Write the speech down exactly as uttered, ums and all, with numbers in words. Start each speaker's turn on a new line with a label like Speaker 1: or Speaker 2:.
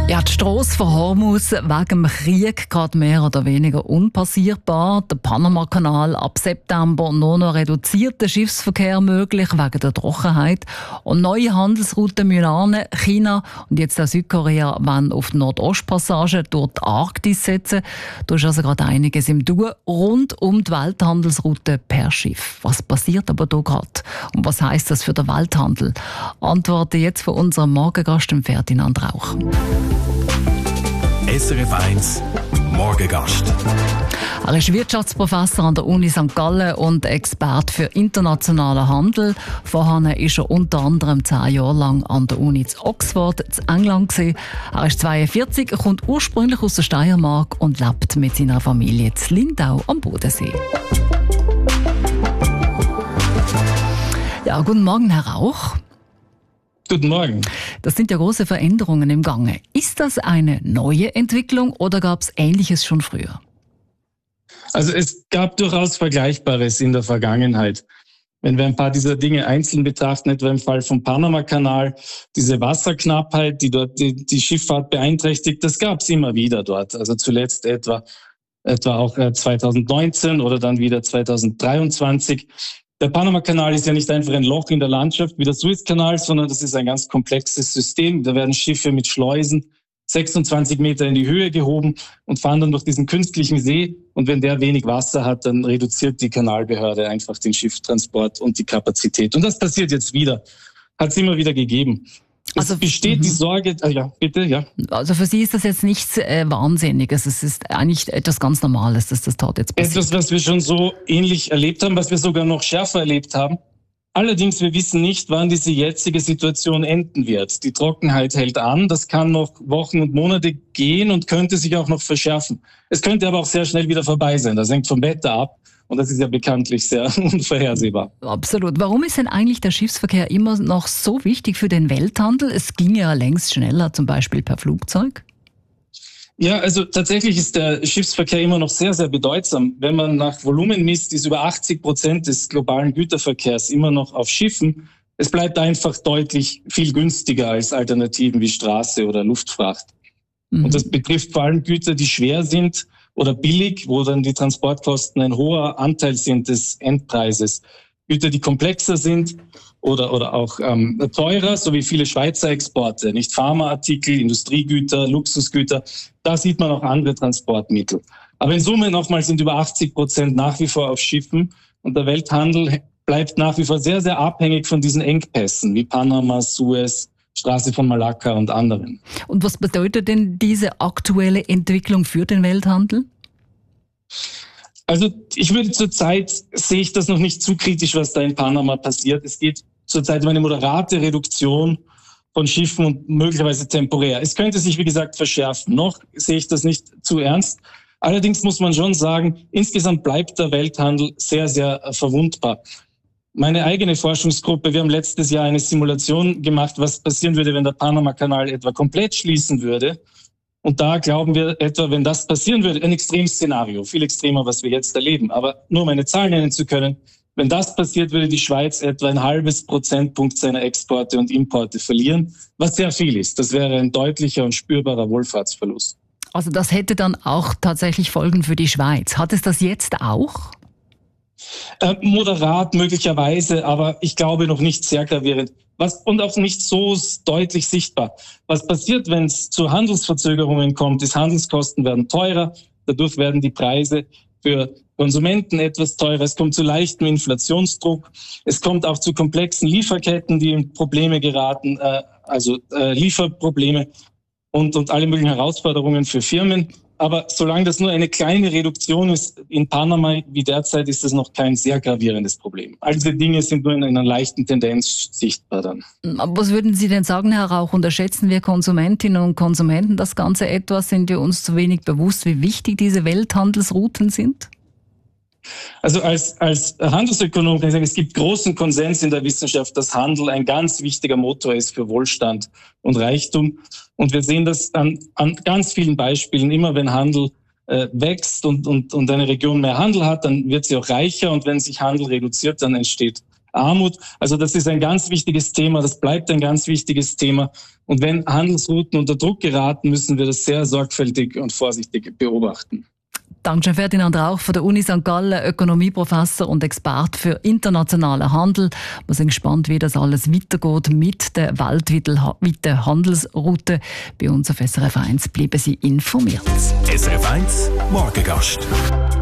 Speaker 1: Ja, die Strasse von Hormuz wegen dem Krieg gerade mehr oder weniger unpassierbar. Der Panama-Kanal ab September nur noch reduzierter Schiffsverkehr möglich wegen der Trockenheit. Und neue Handelsrouten müssen China und jetzt auch Südkorea wollen auf die Nordostpassage durch die Arktis setzen. Da ist also gerade einiges im Tun rund um die Welthandelsroute per Schiff. Was passiert aber da gerade? Und was heisst das für den Welthandel? Antworten jetzt von unserem Morgengast, Ferdinand Rauch.
Speaker 2: S R F eins Morgengast.
Speaker 1: Er ist Wirtschaftsprofessor an der Uni Sankt Gallen und Experte für internationalen Handel. Vorher war er unter anderem zehn Jahre lang an der Uni in Oxford, in England gewesen. Er ist zweiundvierzig, kommt ursprünglich aus der Steiermark und lebt mit seiner Familie in Lindau am Bodensee. Ja, guten Morgen, Herr Rauch.
Speaker 3: Guten Morgen.
Speaker 1: Das sind ja große Veränderungen im Gange. Ist das eine neue Entwicklung oder gab es Ähnliches schon früher?
Speaker 3: Also es gab durchaus Vergleichbares in der Vergangenheit. Wenn wir ein paar dieser Dinge einzeln betrachten, etwa im Fall vom Panama-Kanal, diese Wasserknappheit, die dort die, die Schifffahrt beeinträchtigt, das gab es immer wieder dort. Also zuletzt etwa, etwa auch zweitausendneunzehn oder dann wieder zweitausenddreiundzwanzig. Der Panama-Kanal ist ja nicht einfach ein Loch in der Landschaft wie der Suezkanal, sondern das ist ein ganz komplexes System. Da werden Schiffe mit Schleusen sechsundzwanzig Meter in die Höhe gehoben und fahren dann durch diesen künstlichen See. Und wenn der wenig Wasser hat, dann reduziert die Kanalbehörde einfach den Schifftransport und die Kapazität. Und das passiert jetzt wieder. Hat es immer wieder gegeben. Es also, besteht m- die Sorge, ah ja, bitte, ja.
Speaker 1: Also für Sie ist das jetzt nichts äh, Wahnsinniges, es ist eigentlich etwas ganz Normales, dass das dort jetzt passiert.
Speaker 3: Etwas, was wir schon so ähnlich erlebt haben, was wir sogar noch schärfer erlebt haben. Allerdings, wir wissen nicht, wann diese jetzige Situation enden wird. Die Trockenheit hält an, das kann noch Wochen und Monate gehen und könnte sich auch noch verschärfen. Es könnte aber auch sehr schnell wieder vorbei sein, das hängt vom Wetter ab. Und das ist ja bekanntlich sehr unvorhersehbar.
Speaker 1: Absolut. Warum ist denn eigentlich der Schiffsverkehr immer noch so wichtig für den Welthandel? Es ging ja längst schneller, zum Beispiel per Flugzeug.
Speaker 3: Ja, also tatsächlich ist der Schiffsverkehr immer noch sehr, sehr bedeutsam. Wenn man nach Volumen misst, ist über achtzig Prozent des globalen Güterverkehrs immer noch auf Schiffen. Es bleibt einfach deutlich viel günstiger als Alternativen wie Straße oder Luftfracht. Mhm. Und das betrifft vor allem Güter, die schwer sind oder billig, wo dann die Transportkosten ein hoher Anteil sind des Endpreises. Güter, die komplexer sind oder oder auch ähm, teurer, so wie viele Schweizer Exporte, nicht Pharmaartikel, Industriegüter, Luxusgüter, da sieht man auch andere Transportmittel. Aber in Summe nochmal sind über achtzig Prozent nach wie vor auf Schiffen und der Welthandel bleibt nach wie vor sehr, sehr abhängig von diesen Engpässen wie Panama, Suez, Straße von Malakka und anderen.
Speaker 1: Und was bedeutet denn diese aktuelle Entwicklung für den Welthandel?
Speaker 3: Also ich würde zurzeit, sehe ich das noch nicht zu kritisch, was da in Panama passiert. Es geht zurzeit um eine moderate Reduktion von Schiffen und möglicherweise temporär. Es könnte sich, wie gesagt, verschärfen. Noch sehe ich das nicht zu ernst. Allerdings muss man schon sagen, insgesamt bleibt der Welthandel sehr, sehr verwundbar. Meine eigene Forschungsgruppe, wir haben letztes Jahr eine Simulation gemacht, was passieren würde, wenn der Panama-Kanal etwa komplett schließen würde. Und da glauben wir etwa, wenn das passieren würde, ein Extremszenario, viel extremer, was wir jetzt erleben. Aber nur um eine Zahl nennen zu können, wenn das passiert, würde die Schweiz etwa ein halbes Prozentpunkt seiner Exporte und Importe verlieren, was sehr viel ist. Das wäre ein deutlicher und spürbarer Wohlfahrtsverlust.
Speaker 1: Also das hätte dann auch tatsächlich Folgen für die Schweiz. Hat es das jetzt auch?
Speaker 3: Äh, moderat möglicherweise, aber ich glaube noch nicht sehr gravierend. Was, und auch nicht so deutlich sichtbar. Was passiert, wenn es zu Handelsverzögerungen kommt, ist, Handelskosten werden teurer, dadurch werden die Preise für Konsumenten etwas teurer, es kommt zu leichtem Inflationsdruck, es kommt auch zu komplexen Lieferketten, die in Probleme geraten, äh, also äh, Lieferprobleme und, und alle möglichen Herausforderungen für Firmen. Aber solange das nur eine kleine Reduktion ist in Panama wie derzeit, ist das noch kein sehr gravierendes Problem. All diese Dinge sind nur in einer leichten Tendenz sichtbar dann.
Speaker 1: Was würden Sie denn sagen, Herr Rauch? Unterschätzen wir Konsumentinnen und Konsumenten das Ganze etwas? Sind wir uns zu wenig bewusst, wie wichtig diese Welthandelsrouten sind?
Speaker 3: Also als, als Handelsökonom kann ich sagen, es gibt großen Konsens in der Wissenschaft, dass Handel ein ganz wichtiger Motor ist für Wohlstand und Reichtum. Und wir sehen das an, an ganz vielen Beispielen. Immer wenn Handel äh, wächst und, und, und eine Region mehr Handel hat, dann wird sie auch reicher. Und wenn sich Handel reduziert, dann entsteht Armut. Also das ist ein ganz wichtiges Thema, das bleibt ein ganz wichtiges Thema. Und wenn Handelsrouten unter Druck geraten, müssen wir das sehr sorgfältig und vorsichtig beobachten.
Speaker 1: Dankeschön, Ferdinand Rauch von der Uni Sankt Gallen, Ökonomieprofessor und Experte für internationalen Handel. Wir sind gespannt, wie das alles weitergeht mit der weltweiten Handelsroute. Bei uns auf S R F eins bleiben Sie informiert.
Speaker 2: S R F eins Morgengast.